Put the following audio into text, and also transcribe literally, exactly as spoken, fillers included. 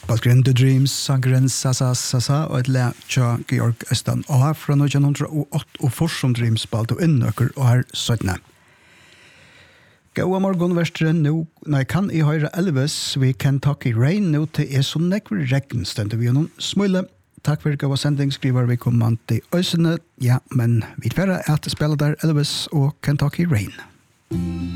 Balgren The Dreams, sangren Sasa Sasa, og et le tja Georg Østan, og her fra nitjan hundre og åtte og Forsum Dreams balt og innøkker, og her søttene. Gåa morgon verstren nu, nei kan I høyre Elvis, vi kan takke I Rain nu til er så nekver regn, stendte vi noen smule. Takk for gåa sending, skriver vi kommand til Øysene, ja, men vi tverre er til spela der Elvis og Kentucky Rain.